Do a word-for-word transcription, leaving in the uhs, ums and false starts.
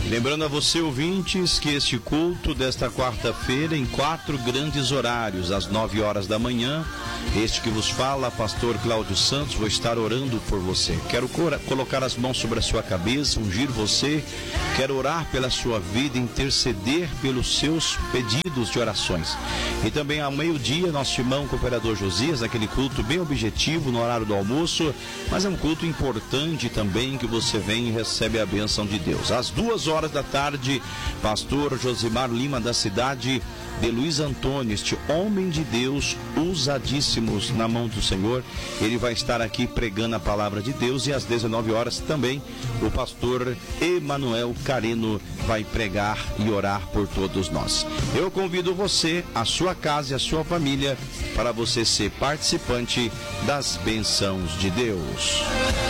Lembrando a você, ouvintes, que este culto desta quarta-feira em quatro grandes horários, às nove horas da manhã, este que vos fala, pastor Cláudio Santos, vou estar orando por você. Quero colocar as mãos sobre a sua cabeça, ungir você, quero orar pela sua vida, interceder pelos seus pedidos de orações. E também ao meio-dia, nosso irmão cooperador Josias, aquele culto bem objetivo no horário do almoço, mas é um culto importante também que você vem e recebe a bênção de Deus. Às duas horas da tarde, pastor Josimar Lima, da cidade de Luiz Antônio, este homem de Deus, usadíssimos na mão do Senhor, ele vai estar aqui pregando a palavra de Deus. E às dezenove horas também o pastor Emanuel Careno vai pregar e orar por todos nós. Eu convido você, a sua casa e a sua família, para você ser participante das bênçãos de Deus.